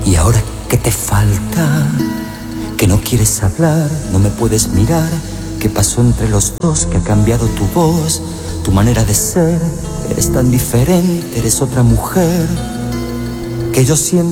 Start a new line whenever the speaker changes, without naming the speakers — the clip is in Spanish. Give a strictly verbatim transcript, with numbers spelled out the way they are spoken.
¿Y ahora qué te falta? Que no quieres hablar, no me puedes mirar. ¿Qué pasó entre los dos? Que ha cambiado tu voz, tu manera de ser. Eres tan diferente, eres otra mujer. Que yo siento